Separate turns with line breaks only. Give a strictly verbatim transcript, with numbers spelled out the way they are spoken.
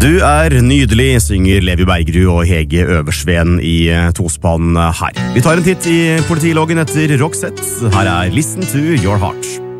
Du er nydelig, synger Levi Bergerud og Hege Øversveen i tospann her. Vi tar en titt i politiloggen etter Roxette. Her er Listen to Your Heart.